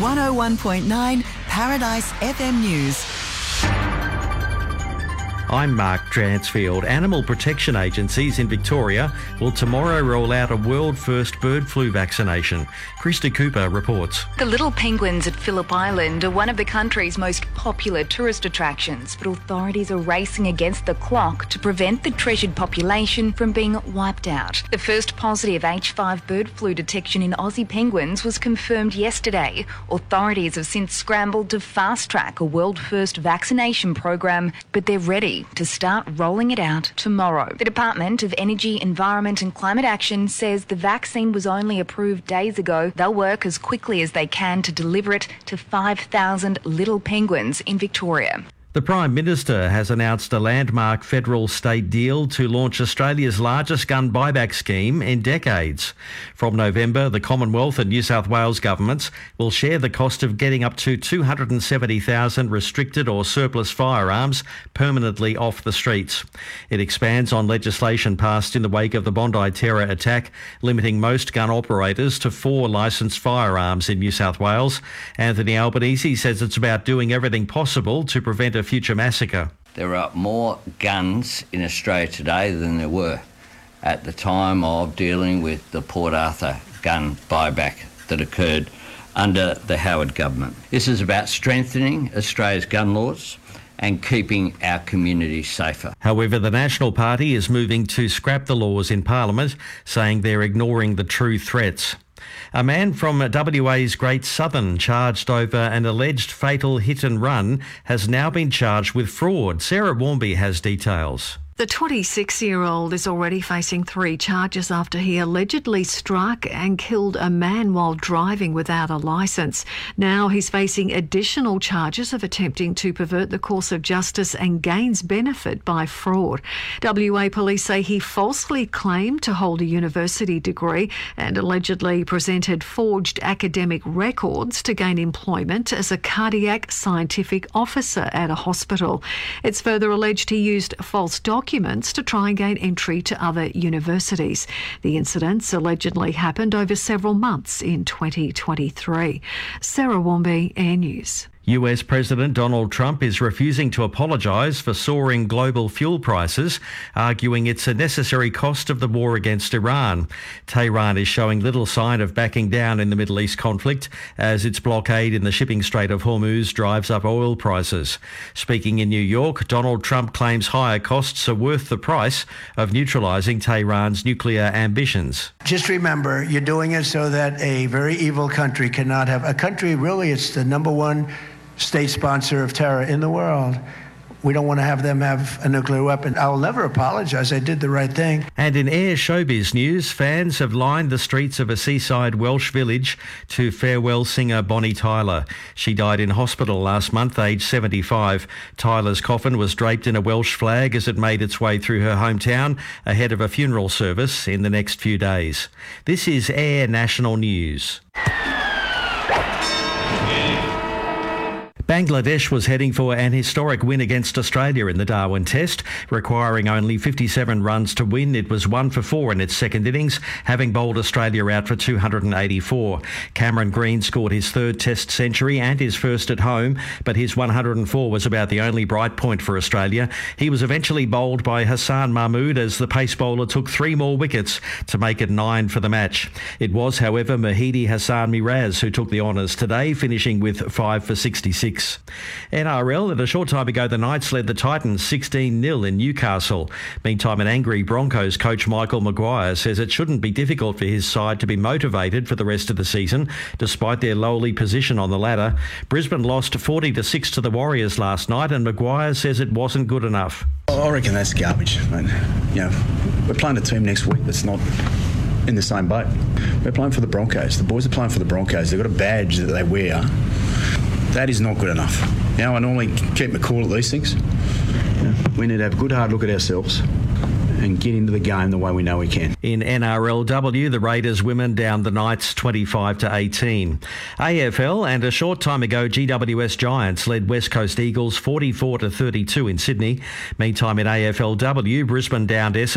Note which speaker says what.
Speaker 1: 101.9 Paradise FM News.
Speaker 2: I'm Mark Dransfield. Animal protection agencies in Victoria will tomorrow roll out a world-first bird flu vaccination. Krista Cooper reports.
Speaker 3: The little penguins at Phillip Island are one of the country's most popular tourist attractions, but authorities are racing against the clock to prevent the treasured population from being wiped out. The first positive H5 bird flu detection in Aussie penguins was confirmed yesterday. Authorities have since scrambled to fast-track a world-first vaccination program, but they're ready to start rolling it out tomorrow. The Department of Energy, Environment and Climate Action says the vaccine was only approved days ago. They'll work as quickly as they can to deliver it to 5,000 little penguins in Victoria.
Speaker 2: The Prime Minister has announced a landmark federal-state deal to launch Australia's largest gun buyback scheme in decades. From November, the Commonwealth and New South Wales governments will share the cost of getting up to 270,000 restricted or surplus firearms permanently off the streets. It expands on legislation passed in the wake of the Bondi terror attack, limiting most gun operators to 4 licensed firearms in New South Wales. Anthony Albanese says it's about doing everything possible to prevent a future massacre.
Speaker 4: There are more guns in Australia today than there were at the time of dealing with the Port Arthur gun buyback that occurred under the Howard government. This is about strengthening Australia's gun laws and keeping our communities safer.
Speaker 2: However, the National Party is moving to scrap the laws in Parliament, saying they're ignoring the true threats. A man from WA's Great Southern, charged over an alleged fatal hit and run, has now been charged with fraud. Sarah Warmby has details.
Speaker 5: The 26-year-old is already facing 3 charges after he allegedly struck and killed a man while driving without a licence. Now he's facing additional charges of attempting to pervert the course of justice and gains benefit by fraud. WA police say he falsely claimed to hold a university degree and allegedly presented forged academic records to gain employment as a cardiac scientific officer at a hospital. It's further alleged he used false documents to try and gain entry to other universities. The incidents allegedly happened over several months in 2023. Sarah Warmby, Air News.
Speaker 2: US President Donald Trump is refusing to apologise for soaring global fuel prices, arguing it's a necessary cost of the war against Iran. Tehran is showing little sign of backing down in the Middle East conflict as its blockade in the shipping Strait of Hormuz drives up oil prices. Speaking in New York, Donald Trump claims higher costs are worth the price of neutralising Tehran's nuclear ambitions.
Speaker 6: Just remember, you're doing it so that a very evil country cannot have... A country, really, it's the number one state sponsor of terror in the world. We don't want to have them have a nuclear weapon. I'll never apologise. I did the right thing.
Speaker 2: And in Air showbiz news, fans have lined the streets of a seaside Welsh village to farewell singer Bonnie Tyler. She died in hospital last month, aged 75. Tyler's coffin was draped in a Welsh flag as it made its way through her hometown ahead of a funeral service in the next few days. This is Air National News. Bangladesh was heading for an historic win against Australia in the Darwin Test, requiring only 57 runs to win. It was 1 for 4 in its second innings, having bowled Australia out for 284. Cameron Green scored his 3rd Test century and his first at home, but his 104 was about the only bright point for Australia. He was eventually bowled by Hassan Mahmood as the pace bowler took 3 more wickets to make it 9 for the match. It was, however, Mahidi Hassan Miraz who took the honours today, finishing with 5 for 66. NRL, and a short time ago the Knights led the Titans 16-0 in Newcastle. Meantime, an angry Broncos coach Michael Maguire says it shouldn't be difficult for his side to be motivated for the rest of the season, despite their lowly position on the ladder. Brisbane lost 40-6 to the Warriors last night, and Maguire says it wasn't good enough.
Speaker 7: I reckon that's garbage. We're playing a team next week that's not in the same boat. We're playing for the Broncos. The boys are playing for the Broncos. They've got a badge that they wear. That is not good enough. I normally keep my cool at these things. We need to have a good hard look at ourselves and get into the game the way we know we can.
Speaker 2: In NRLW, the Raiders women downed the Knights 25-18. AFL, and a short time ago, GWS Giants led West Coast Eagles 44-32 in Sydney. Meantime, in AFLW, Brisbane downed Essendon